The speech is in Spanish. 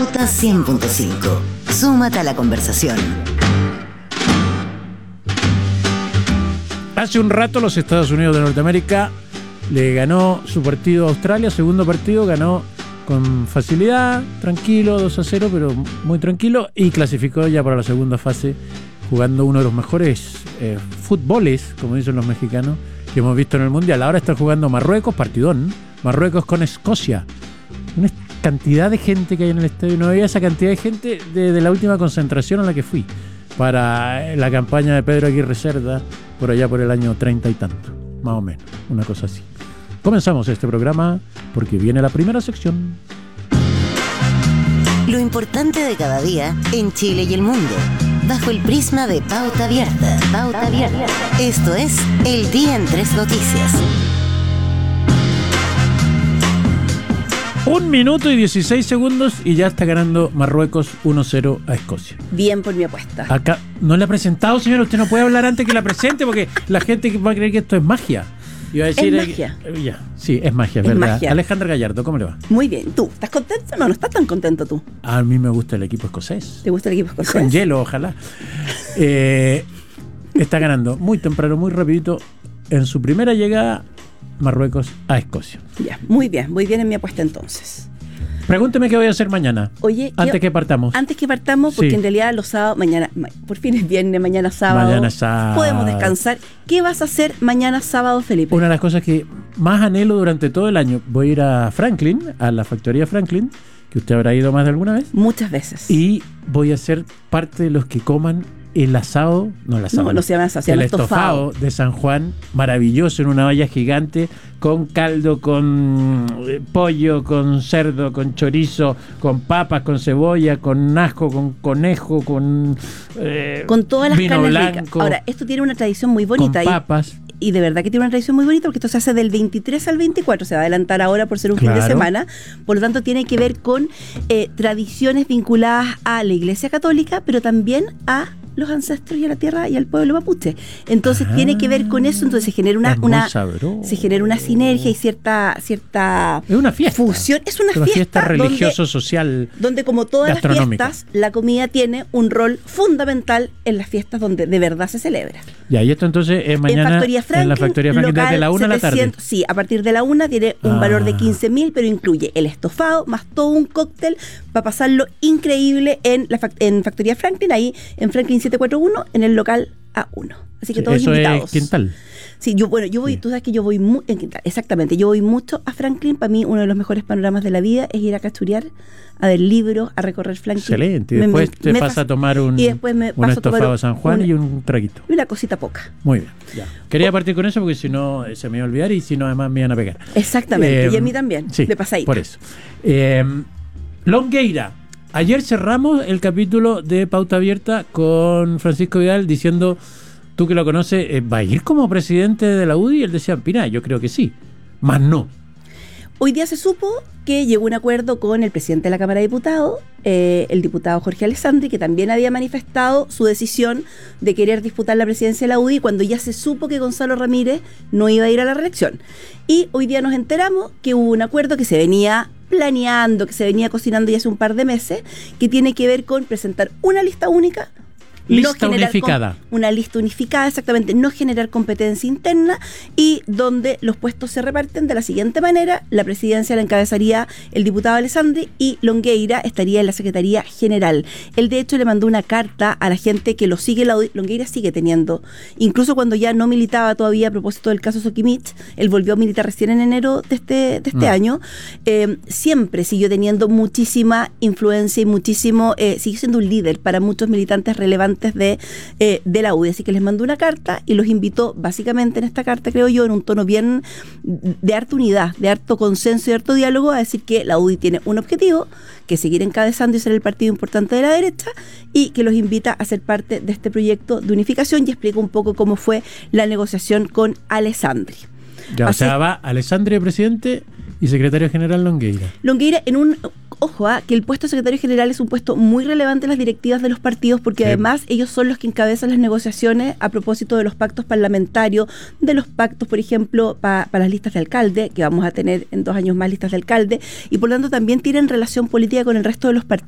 Pauta 100.5. Súmate a la conversación. Hace un rato los Estados Unidos de Norteamérica le ganó su partido a Australia, segundo partido, ganó con facilidad, tranquilo, 2-0, pero muy tranquilo, y clasificó ya para la segunda fase, jugando uno de los mejores fútboles, como dicen los mexicanos, que hemos visto en el Mundial. Ahora está jugando Marruecos, partidón, Marruecos con Escocia. Una cantidad de gente que hay en el estadio, no había esa cantidad de gente desde la última concentración a la que fui, para la campaña de Pedro Aguirre Cerda, por allá por el año 30 y tanto, más o menos, una cosa así. Comenzamos este programa porque viene la primera sección. Lo importante de cada día en Chile y el mundo, bajo el prisma de Pauta Abierta. Pauta Abierta. Esto es El Día en Tres Noticias. 1 minuto y 16 segundos y ya está ganando Marruecos 1-0 a Escocia. Bien por mi apuesta. Acá no la he presentado, señora. Usted no puede hablar antes que la presente porque la gente va a creer que esto es magia. Iba a decir, es magia. Sí, es magia, es verdad. Magia. Alejandra Gallardo, ¿cómo le va? Muy bien. ¿Tú estás contento? No estás tan contento tú. A mí me gusta el equipo escocés. ¿Te gusta el equipo escocés? Con hielo, ojalá. Está ganando muy temprano, muy rapidito. En su primera llegada, Marruecos a Escocia. Ya, muy bien en mi apuesta entonces. Pregúnteme qué voy a hacer mañana. Oye, antes que partamos. Antes que partamos, porque sí, en realidad los sábados, mañana, por fin es viernes, mañana sábado. Mañana sábado. Podemos descansar. ¿Qué vas a hacer mañana sábado, Felipe? Una de las cosas que más anhelo durante todo el año, voy a ir a Franklin, a la factoría Franklin, que usted habrá ido más de alguna vez. Muchas veces. Y voy a ser parte de los que coman el asado, no se llama asado, el estofado de San Juan, maravilloso, en una olla gigante, con caldo, con pollo, con cerdo, con chorizo, con papas, con cebolla, con ajo, con conejo, con todas las vino carnes blanco. Ricas. Ahora, esto tiene una tradición muy bonita. Con papas. Y de verdad que tiene una tradición muy bonita porque esto se hace del 23 al 24, se va a adelantar ahora por ser un fin de semana, por lo tanto tiene que ver con tradiciones vinculadas a la Iglesia Católica, pero también a los ancestros y a la tierra y al pueblo mapuche. Entonces tiene que ver con eso, entonces se genera una sinergia y cierta es una fiesta. Fusión, es una fiesta religioso social, donde como todas las fiestas, la comida tiene un rol fundamental en las fiestas donde de verdad se celebra. Ya, y esto entonces es mañana en la factoría Franklin desde la 1 de la tarde. Sí, a partir de la 1 tiene un valor de 15.000, pero incluye el estofado más todo un cóctel para pasarlo increíble en factoría Franklin, ahí en Franklin 741, en el local A1. Así que todos invitados. Eso es Quintal. Sí, yo voy, tú sabes que yo voy en Quintal, exactamente, yo voy mucho a Franklin. Para mí uno de los mejores panoramas de la vida es ir a casturear, a ver libros, a recorrer Franklin. Excelente, y después te pasa a tomar un estofado de San Juan y un traguito. Y una cosita poca. Muy bien, ya. Quería partir con eso porque si no se me iba a olvidar y si no además me iban a pegar. Exactamente, y a mí también, sí, de pasadita. Por eso. Longueira. Ayer cerramos el capítulo de Pauta Abierta con Francisco Vidal diciendo, tú que lo conoces, ¿va a ir como presidente de la UDI? Y él decía, mira, yo creo que sí, más no. Hoy día se supo que llegó a un acuerdo con el presidente de la Cámara de Diputados, el diputado Jorge Alessandri, que también había manifestado su decisión de querer disputar la presidencia de la UDI cuando ya se supo que Gonzalo Ramírez no iba a ir a la reelección. Y hoy día nos enteramos que hubo un acuerdo que se venía planeando, que se venía cocinando ya hace un par de meses, que tiene que ver con presentar una lista única. Una lista unificada, exactamente, no generar competencia interna y donde los puestos se reparten de la siguiente manera. La presidencia la encabezaría el diputado Alessandri y Longueira estaría en la Secretaría General. Él de hecho le mandó una carta a la gente que lo sigue. Longueira sigue teniendo, incluso cuando ya no militaba todavía a propósito del caso Soquimich, él volvió a militar recién en enero de este año, siempre siguió teniendo muchísima influencia y muchísimo, siguió siendo un líder para muchos militantes relevantes de la UDI, así que les mandó una carta y los invitó básicamente en esta carta, creo yo, en un tono bien de harta unidad, de harto consenso y de harto diálogo, a decir que la UDI tiene un objetivo, que seguir encabezando y ser el partido importante de la derecha, y que los invita a ser parte de este proyecto de unificación, y explica un poco cómo fue la negociación con Alessandri. Ya, o sea, va Alessandri de presidente y secretario general Longueira. Longueira en un... Ojo, que el puesto de secretario general es un puesto muy relevante en las directivas de los partidos porque además ellos son los que encabezan las negociaciones a propósito de los pactos parlamentarios, de los pactos, por ejemplo, para las listas de alcalde, que vamos a tener en 2 años más listas de alcalde, y por lo tanto también tienen relación política con el resto de los partidos.